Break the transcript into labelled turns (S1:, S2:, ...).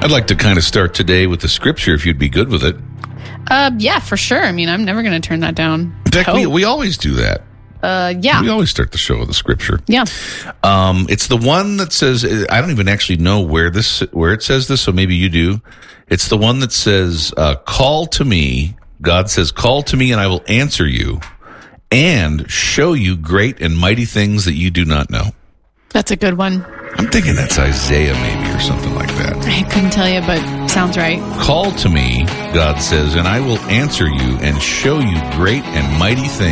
S1: I'd like to kind of start today with the scripture, if you'd be good with it.
S2: Yeah, for sure. I mean, I'm never going to turn that down.
S1: In fact, we always do that.
S2: Yeah.
S1: We always start the show with a scripture.
S2: Yeah.
S1: It's the one that says, I don't even actually know where it says this, so maybe you do. It's the one that says, call to me. God says, call to me and I will answer you and show you great and mighty things that you do not know.
S2: That's a good one.
S1: I'm thinking that's Isaiah maybe or something like that.
S2: I couldn't tell you, but sounds right.
S1: Call to me, God says, and I will answer you and show you great and mighty things